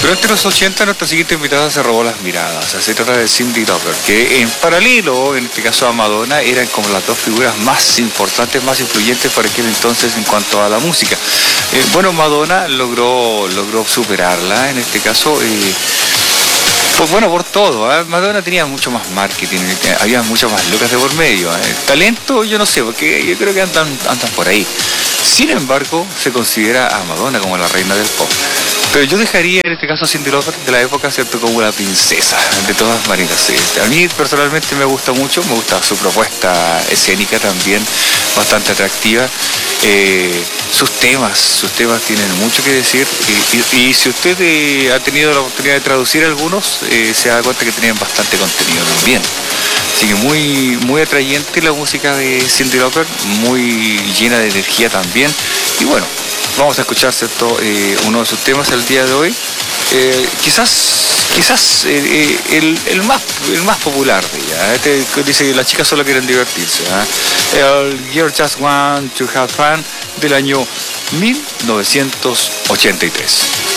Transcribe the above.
Durante los 80 nuestra siguiente invitada se robó las miradas. O sea, se trata de Cyndi Lauper, que en paralelo, en este caso a Madonna, eran como las dos figuras más importantes, más influyentes para aquel entonces en cuanto a la música. Bueno, Madonna logró superarla, en este caso, pues bueno, por todo. Madonna tenía mucho más marketing, había muchas más lucas de por medio. Talento, yo no sé, porque yo creo que andan por ahí. Sin embargo, se considera a Madonna como la reina del pop. Pero yo dejaría en este caso a Cyndi Lauper de la época, ¿cierto?, como una princesa, de todas maneras. A mí personalmente me gusta mucho, me gusta su propuesta escénica también, bastante atractiva. Sus temas tienen mucho que decir y si usted ha tenido la oportunidad de traducir algunos, se da cuenta que tienen bastante contenido también. Así que muy atrayente la música de Cyndi Lauper, muy llena de energía también. Y bueno, vamos a escuchar, ¿cierto?, uno de sus temas el día de hoy. Quizás el más popular de ella. Dice que las chicas solo quieren divertirse. El Girl Just Want to Have Fun del año 1983.